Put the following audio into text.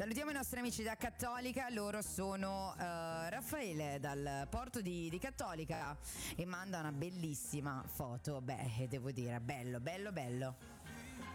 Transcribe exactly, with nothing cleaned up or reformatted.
Salutiamo i nostri amici da Cattolica, loro sono uh, Raffaele dal porto di, di Cattolica e manda una bellissima foto. Beh, devo dire, bello, bello, bello.